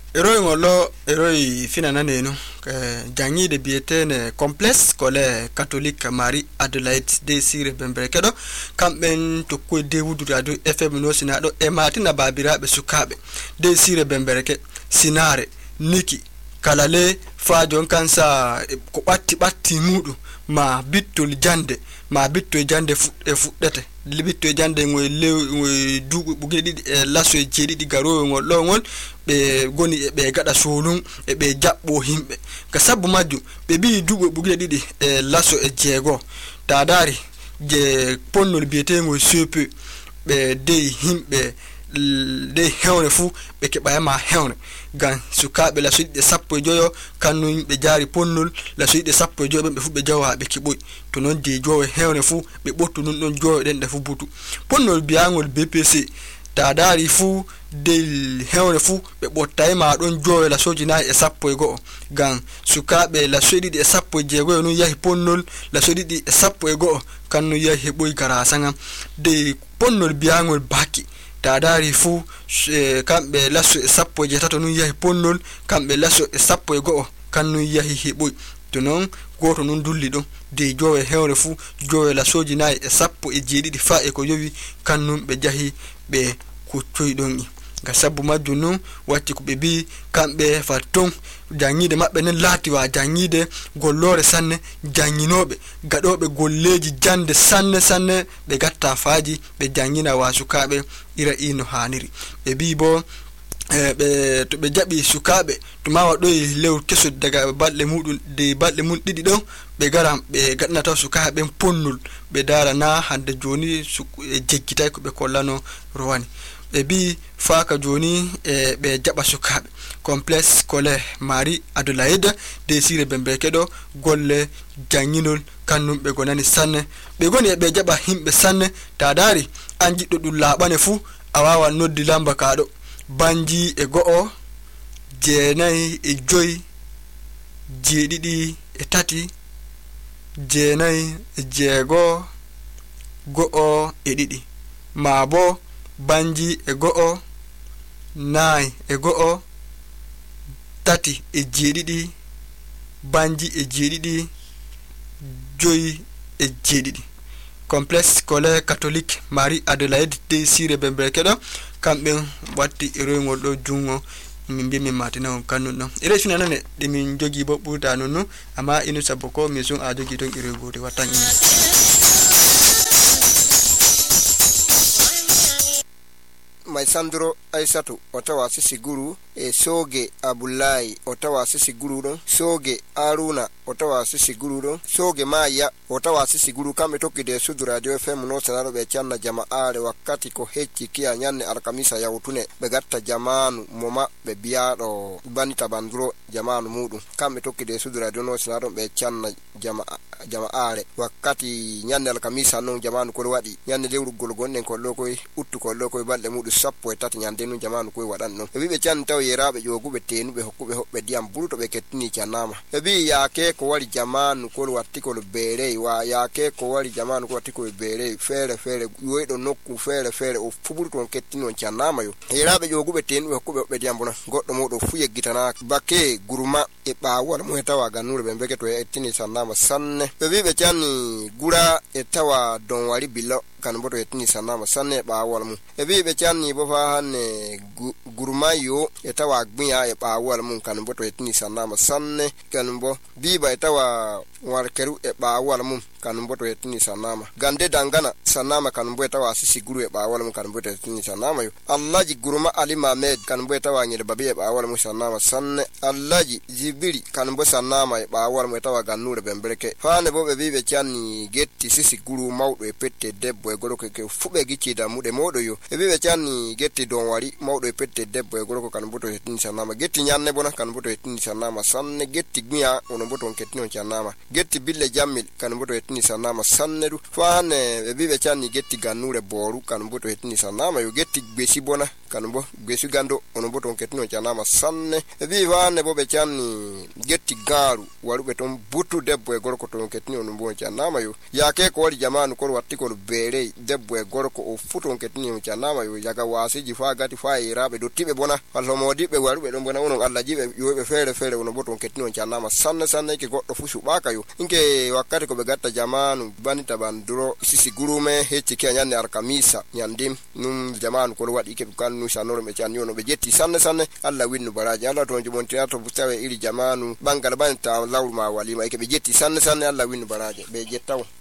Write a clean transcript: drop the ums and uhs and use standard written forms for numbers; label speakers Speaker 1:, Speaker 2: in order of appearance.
Speaker 1: Eroi ngolo eroi fina nanenu jangi de bietene complexe scolaire catholique Marie Adelaide Desire Bemberekedo kamben to ko de wudu radio FM no sinado e matina babirabe sukabe Desire Bembereke sinare niki kalale fajon kansa ko batti mudu ma bittol jande fuddete libitto jande ngoy lew duubu bugedi laso e jeedi garo ngol longol be goni e be gada solun e be jabbo himbe ka sabbu majju be bi duubu bugedi laso e jeego taadari je ponnol biete ngoy sepe be dey himbe de hewne fu be keba ma hewne gan sukabe la suide sappo joyo kanu be jaari ponnol la suide sappo joyo be fu be jawa be kiboy to non de jowo hewne fu be bottu non don joyo den fu butu ponnol biangol BPC ta daari fu de hewne fu be bottay ma don joyo la soji na e sappo go gan sukabe la suide de sappo jego no yahi ponnol la suide de sappo go kanu yahi boy garasanga de ponnol biangol baki taadari fu kambe laso sappo je tato nun yahi ponnol kambe laso sappo e go kanu yahi heboy to non goto nun dulli do de jowe hewre fu jowe la soji nay e sappo e jeedi fa e ko yowi kannum be jahi be ko toydon ga sabbu majju non watti ko be bi kambe fatton jangide mabbe nen laati wa jangide gollore sanne janginobe gadobe golleji jande sanne be gatta faaji be jangina wa sukabe ira ino haniri be bi bo be to be jabi sukabe to ma wado lew keso daga balde mudun de balde mun didi don be garam be gadna taw sukabe ponnul be dara na hande joni jeggitay ko be kollano rowani be bi faaka joni be jaba sukabe complexe scolaire Marie Adelaide Desire Bemberekedo golle janginol kannum be gonani sanne be goni be jaba himbe sanne taadari anjiddo dum labane fu awawa noddi lamba kaado banji e go'o jeenay e joy jeedidi e tati jeenay e jeego go'o e didi maabo banji e go'o nay e go'o tati e jeedidi banji e jeedidi joy e jeedidi complexe scolaire catholique Marie Adelaide Desire Bemberekedo kambe watti erengol do jungo min bi mi matina on kanu no ere fina nane de min jogi bo buda nonu ama inu saboko mi sun a jogi don irego de watan
Speaker 2: Mai Sandro Aisatu otawa sisi guru e Soge Abulai otawa sisi guru don Soge Aruna otawa sisi guru don Soge Maya otawa sisi guru kambe tokkide Sudu Radio FM no sanaro be channa jamaare wakati ko hecci kiya nyanne alkamisa ya utune be gatta jamanu moma be biado banita bandro jamanu mudum kambe tokkide Sudu Radio no sanaro be channa jamaare wakati nyanne alkamisa non jamanu ko wadi nyanne lewru gol gonnen ko lokoy uttu ko lokoy balde mudu sappo e tati nyande nu jamanu ko wadanno e bibe chan taw yerabe jogube tenube hokkube hobbe diam buruto be kettini canama e bi yaake ko wali jamanu ko watti ko beere wa yaake ko wali jamanu ko watti ko beere fere yoydo nokku fere o fuburuto on kettini on canama yo yerabe jogube tenube hokkube hobbe diam bona goddo modo fu yeggitana bakke guruma e baawol mo tawa ganure be beketo e tini sanama sanne e bibe chan gura e tawa don wali billo kan boto e tini sanama sanne baawol mu e bibe chan ni bo fa hanne gurmayo e tawa gbiya e baawol mun kan boto e tini sanama sanne kan bo biba e tawa warkeru e baawol mun kan boto e tini sanama gande dangana sanama kan bo e tawa sisi guru e baawol mun kan boto e tini sanama yo allaji gurma ali mamed kan bo e tawa nyede babi e baawol mun sanama sanne allaji jibiri kan bo sanama e baawol mun e tawa gannure bembereke faane bo be bibe channi getti sisi guru mawdo e pette debbo e goroko ke fube giccida mude modo yo e bibe channi getti don wari mawdo e pette debbo e goroko kan boto e tini sanama getti nyanne bona kan boto e tini sanama sanne getti gmiya ono boto on kettino sanama getti bille jammil kan boto e hetni sanama sannedu faane be bibe channi getti gannure boru kanumbo to hetni sanama yo getti gbesi bona kanumbo gbesi gando onombo to ketno chanama sanne be bi faane bo be channi getti garu warube ton butu debbo e gorko to ketni onombo chanama yo yake ko wali jamanu ko watti ko bere debbo e gorko o futon ketni chanama yo yaga wasiji fa gati fa irabe do tibe bona fallo modi be warube don bona onon Allah jibe yobe fere onombo to ketni chanama sanne ke goddo fu subaka yo inke wakkati ko be gatta jamanu banita banduro sisi gurume hecci ke nyanne arkamisa nyandim num jamanu ko wadi ke kannu sanoro me channi ono be jetti sanne Allah winnu baraji Allah to jibonti ato butawe ili jamanu bangal banita lawma walima ke be jetti sanne Allah winnu baraji be jettaw